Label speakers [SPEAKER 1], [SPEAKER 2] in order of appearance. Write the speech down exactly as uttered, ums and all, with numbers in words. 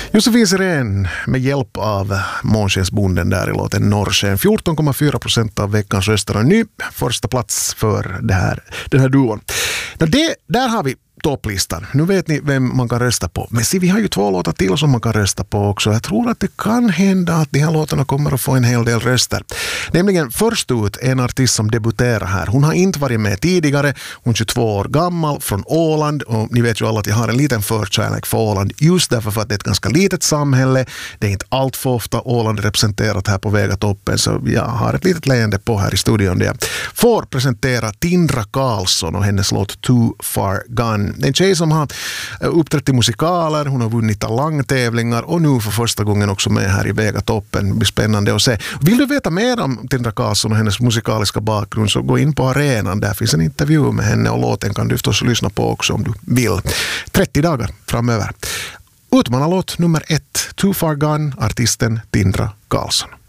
[SPEAKER 1] Josefin Sirén med hjälp av Månskensbonden där i låten Norrsken. fjorton komma fyra procent av veckans röster och ny första plats för det här, den här duon. Det, där har vi topplistan. Nu vet ni vem man kan rösta på. Men se, vi har ju två låtar till som man kan rösta på också. Jag tror att det kan hända att de här låtarna kommer att få en hel del röster. Nämligen först ut en artist som debuterar här. Hon har inte varit med tidigare. Hon är tjugotvå år gammal från Åland. Och ni vet ju alla att jag har en liten förkärlek för Åland. Just därför för att det är ett ganska litet samhälle. Det är inte allt för ofta Åland representerat här på Vegatoppen. Så jag har ett litet leende på här i studion. Där jag får presentera Tindra Karlsson och hennes låt Too Far Gone. En tjej som har uppträtt i musikaler, hon har vunnit talangtävlingar och nu för första gången också med här i Vegatoppen. Det blir spännande att se. Vill du veta mer om Tindra Karlsson och hennes musikaliska bakgrund så gå in på arenan. Där finns en intervju med henne och låten kan du förstås lyssna på också om du vill. trettio dagar framöver. Utmanarlåt nummer ett, Too Far Gone, artisten Tindra Karlsson.